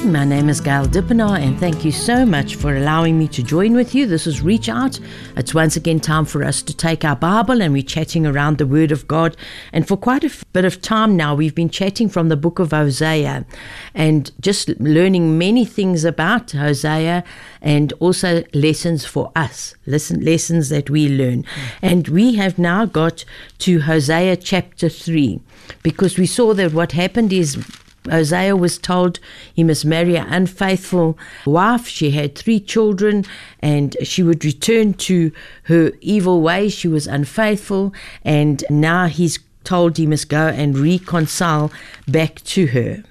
My name is Gail Dippenaar, and thank you so much for allowing me to join with you. This is Reach Out. It's once again time for us to take our Bible, and we're chatting around the Word of God. And for quite a bit of time now, we've been chatting from the book of Hosea and just learning many things about Hosea and also lessons for us, lessons that we learn. And we have now got to Hosea chapter 3, because we saw that what happened is Hosea was told he must marry an unfaithful wife. She had 3 children and she would return to her evil ways. She was unfaithful, and now he's told he must go and reconcile back to her.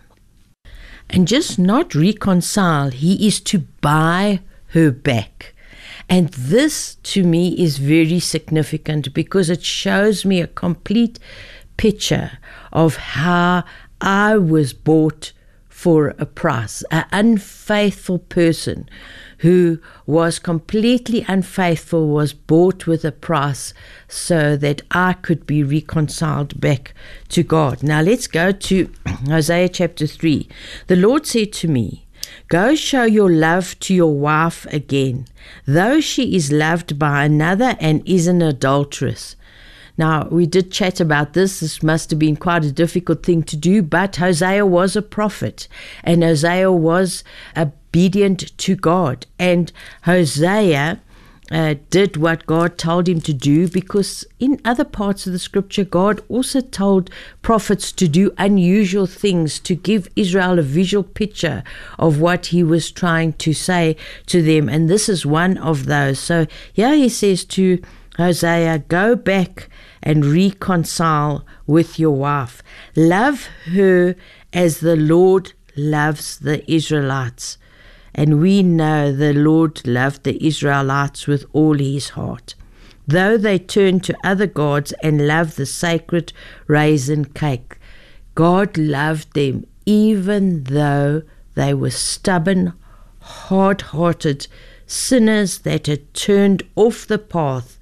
And just not reconcile, he is to buy her back. And this to me is very significant, because it shows me a complete picture of how I was bought for a price. An unfaithful person who was completely unfaithful was bought with a price so that I could be reconciled back to God. Now let's go to Hosea chapter 3. The Lord said to me, "Go show your love to your wife again, though she is loved by another and is an adulteress." Now, we did chat about this. This must have been quite a difficult thing to do, but Hosea was a prophet, and Hosea was obedient to God. And Hosea did what God told him to do, because in other parts of the scripture, God also told prophets to do unusual things to give Israel a visual picture of what he was trying to say to them. And this is one of those. So here he says to Hosea, go back and reconcile with your wife. Love her as the Lord loves the Israelites. And we know the Lord loved the Israelites with all his heart. Though they turned to other gods and loved the sacred raisin cake, God loved them even though they were stubborn, hard-hearted sinners that had turned off the path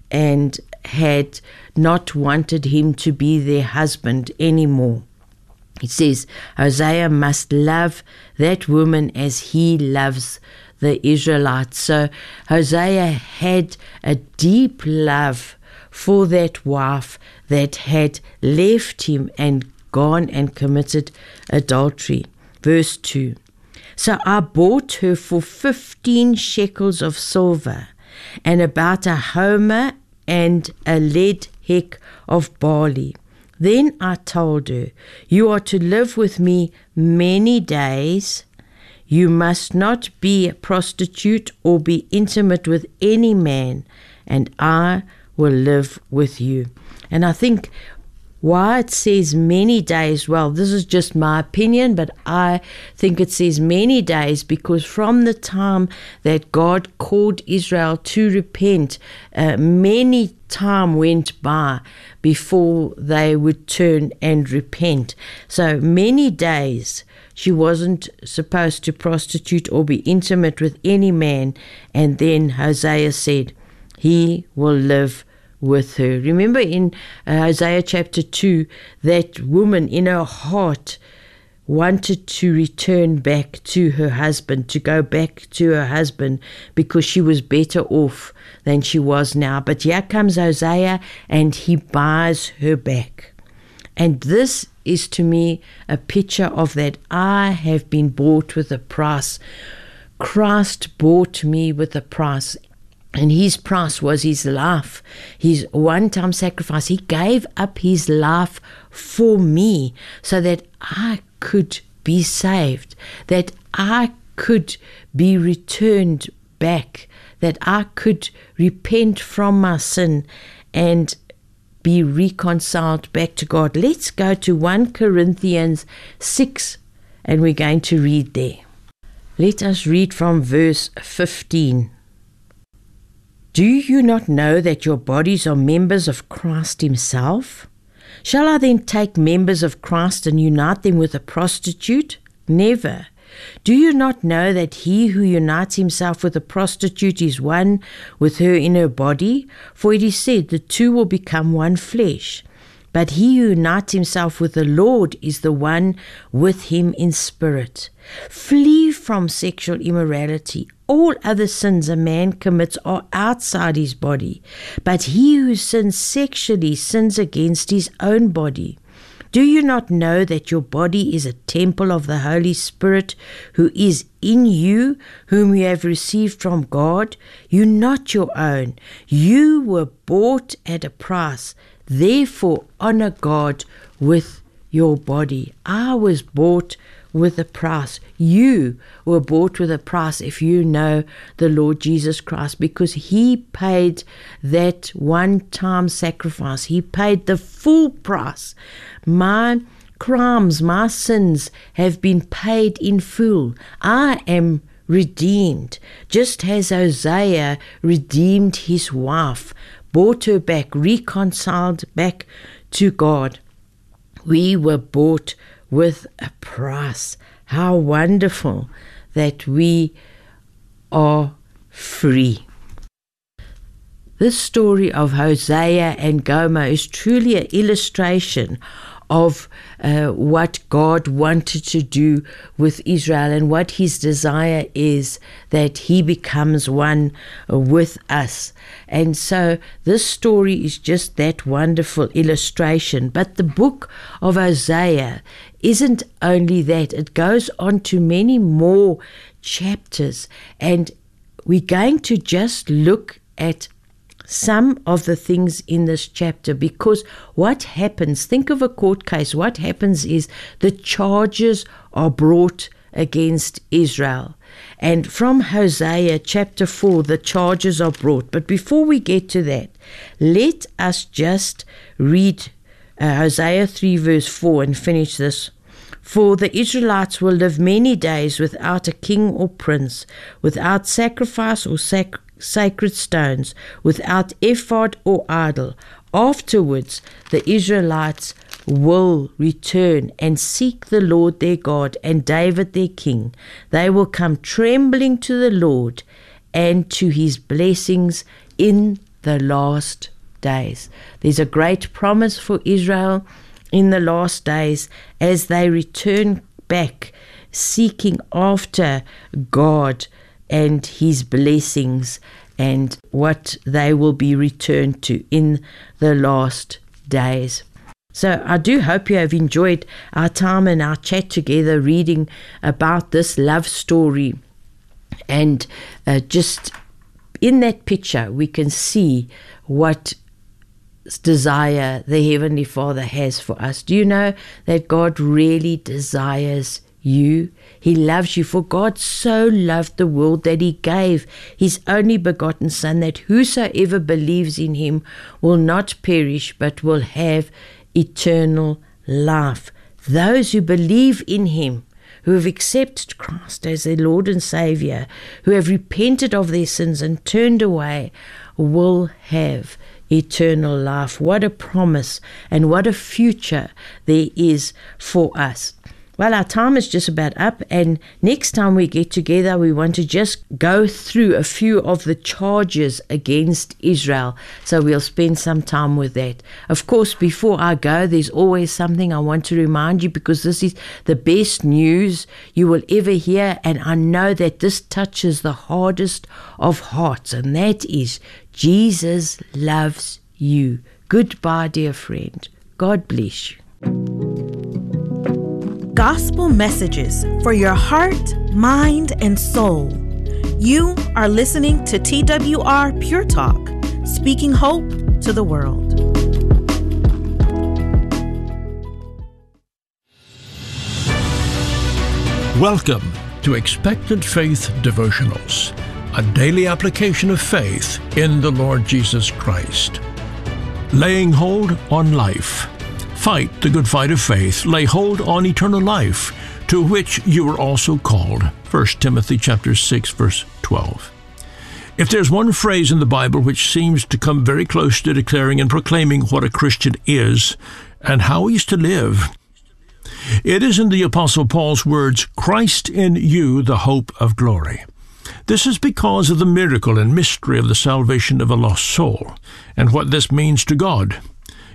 and had not wanted him to be their husband anymore. It says Hosea must love that woman as he loves the Israelites. So Hosea had a deep love for that wife that had left him and gone and committed adultery. Verse 2. So I bought her for 15 shekels of silver, and about a homer and a lead heck of barley. Then I told her, you are to live with me many days. You must not be a prostitute or be intimate with any man, and I will live with you. And I think why it says many days, well, this is just my opinion, but I think it says many days because from the time that God called Israel to repent, many time went by before they would turn and repent. So many days she wasn't supposed to prostitute or be intimate with any man. And then Hosea said, he will live with her. Remember in Hosea chapter 2, that woman in her heart wanted to return back to her husband, to go back to her husband because she was better off than she was now. But here comes Hosea and he buys her back. And this is to me a picture of that I have been bought with a price. Christ bought me with a price. And his price was his life, his one-time sacrifice. He gave up his life for me so that I could be saved, that I could be returned back, that I could repent from my sin and be reconciled back to God. Let's go to 1 Corinthians 6, and we're going to read there. Let us read from verse 15. Do you not know that your bodies are members of Christ himself? Shall I then take members of Christ and unite them with a prostitute? Never. Do you not know that he who unites himself with a prostitute is one with her in her body? For it is said, the two will become one flesh. But he who unites himself with the Lord is the one with him in spirit. Flee from sexual immorality. All other sins a man commits are outside his body, but he who sins sexually sins against his own body. Do you not know that your body is a temple of the Holy Spirit who is in you, whom you have received from God? You're not your own. You were bought at a price. Therefore, honor God with your body. I was bought with a price. You were bought with a price if you know the Lord Jesus Christ, because he paid that one-time sacrifice. He paid the full price. My crimes, my sins have been paid in full. I am redeemed, just as Hosea redeemed his wife, bought her back, reconciled back to God. We were bought with a price. How wonderful that we are free. This story of Hosea and Gomer is truly an illustration of what God wanted to do with Israel and what his desire is, that he becomes one with us. And so this story is just that wonderful illustration. But the book of Hosea isn't only that. It goes on to many more chapters, and we're going to just look at some of the things in this chapter, because what happens, think of a court case, what happens is the charges are brought against Israel. And from Hosea chapter 4, the charges are brought. But before we get to that, let us just read Hosea 3 verse 4 and finish this. For the Israelites will live many days without a king or prince, without sacrifice or sacred stones, without ephod or idol. Afterwards, the Israelites will return and seek the Lord their God and David their king. They will come trembling to the Lord and to his blessings in the last days. There's a great promise for Israel in the last days as they return back, seeking after God and his blessings and what they will be returned to in the last days. So I do hope you have enjoyed our time and our chat together, reading about this love story. And just in that picture, we can see what desire the Heavenly Father has for us. Do you know that God really desires you? He loves you, for God so loved the world that he gave his only begotten Son, that whosoever believes in him will not perish but will have eternal life. Those who believe in him, who have accepted Christ as their Lord and Savior, who have repented of their sins and turned away, will have eternal life. What a promise and what a future there is for us. Well, our time is just about up, and next time we get together, we want to just go through a few of the charges against Israel. So we'll spend some time with that. Of course, before I go, there's always something I want to remind you, because this is the best news you will ever hear, and I know that this touches the hardest of hearts, and that is Jesus loves you. Goodbye, dear friend. God bless you. Gospel messages for your heart, mind, and soul. You are listening to TWR Pure Talk, speaking hope to the world. Welcome to Expected Faith Devotionals, a daily application of faith in the Lord Jesus Christ. Laying hold on life. Fight the good fight of faith. Lay hold on eternal life, to which you were also called. 1 Timothy chapter 6, verse 12. If there's one phrase in the Bible which seems to come very close to declaring and proclaiming what a Christian is and how he's to live, it is in the Apostle Paul's words, Christ in you, the hope of glory. This is because of the miracle and mystery of the salvation of a lost soul and what this means to God.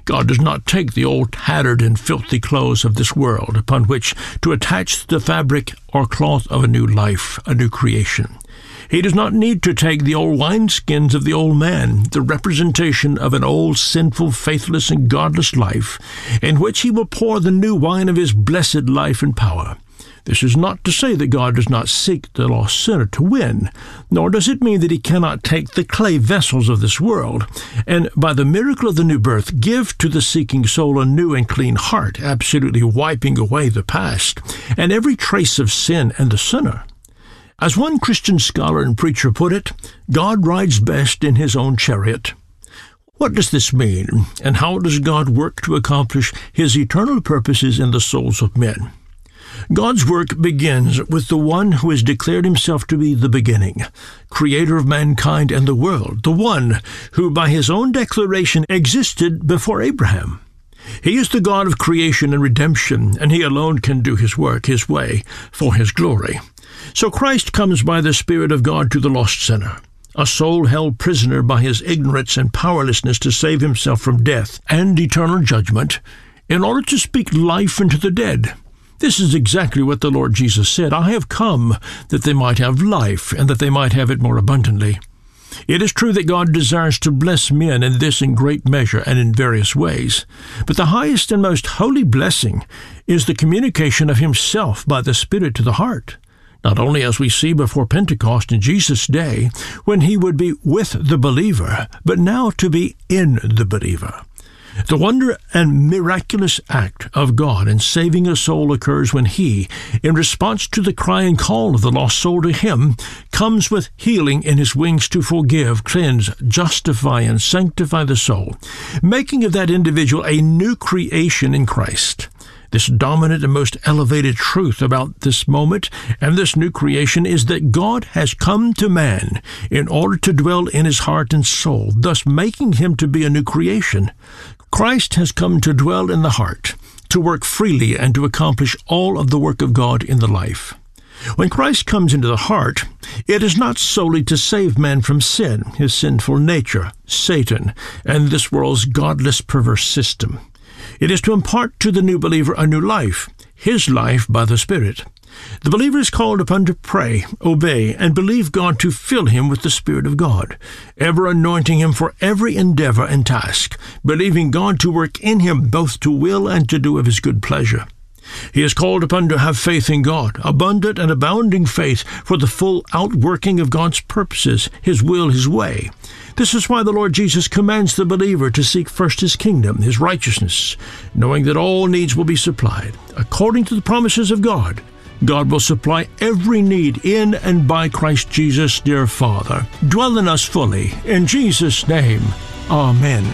God does not take the old tattered and filthy clothes of this world upon which to attach the fabric or cloth of a new life, a new creation. He does not need to take the old wineskins of the old man, the representation of an old, sinful, faithless, and godless life, in which he will pour the new wine of his blessed life and power. This is not to say that God does not seek the lost sinner to win, nor does it mean that he cannot take the clay vessels of this world, and by the miracle of the new birth, give to the seeking soul a new and clean heart, absolutely wiping away the past, and every trace of sin and the sinner. As one Christian scholar and preacher put it, God rides best in his own chariot. What does this mean, and how does God work to accomplish his eternal purposes in the souls of men? God's work begins with the one who has declared himself to be the beginning, creator of mankind and the world, the one who by his own declaration existed before Abraham. He is the God of creation and redemption, and he alone can do his work his way for his glory. So Christ comes by the Spirit of God to the lost sinner, a soul held prisoner by his ignorance and powerlessness to save himself from death and eternal judgment, in order to speak life into the dead. This is exactly what the Lord Jesus said, "I have come that they might have life, and that they might have it more abundantly." It is true that God desires to bless men, and this in great measure and in various ways. But the highest and most holy blessing is the communication of himself by the Spirit to the heart, not only as we see before Pentecost in Jesus' day, when he would be with the believer, but now to be in the believer. The wonder and miraculous act of God in saving a soul occurs when he, in response to the cry and call of the lost soul to him, comes with healing in his wings to forgive, cleanse, justify, and sanctify the soul, making of that individual a new creation in Christ. This dominant and most elevated truth about this moment and this new creation is that God has come to man in order to dwell in his heart and soul, thus making him to be a new creation. Christ has come to dwell in the heart, to work freely and to accomplish all of the work of God in the life. When Christ comes into the heart, it is not solely to save man from sin, his sinful nature, Satan, and this world's godless, perverse system. It is to impart to the new believer a new life, his life by the Spirit. The believer is called upon to pray, obey, and believe God to fill him with the Spirit of God, ever anointing him for every endeavor and task, believing God to work in him both to will and to do of his good pleasure. He is called upon to have faith in God, abundant and abounding faith for the full outworking of God's purposes, his will, his way. This is why the Lord Jesus commands the believer to seek first his kingdom, his righteousness, knowing that all needs will be supplied. According to the promises of God, God will supply every need in and by Christ Jesus, dear Father. Dwell in us fully. In Jesus' name, Amen.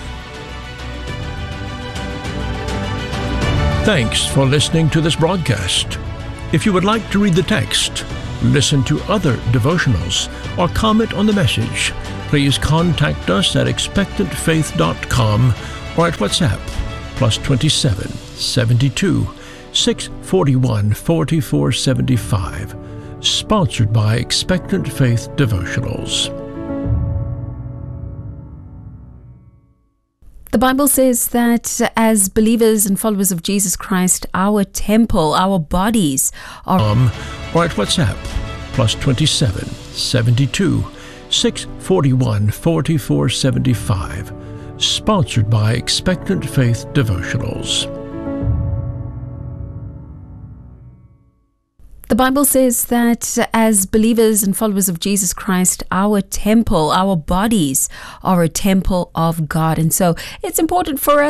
Thanks for listening to this broadcast. If you would like to read the text, listen to other devotionals, or comment on the message, please contact us at expectantfaith.com or at WhatsApp +27 72 641 4475. Sponsored by Expectant Faith Devotionals. The Bible says that as believers and followers of Jesus Christ, our temple, our bodies are... or at WhatsApp +27 72 641 4475. Sponsored by Expectant Faith Devotionals. The Bible says that as believers and followers of Jesus Christ, our temple, our bodies are a temple of God. And so it's important for us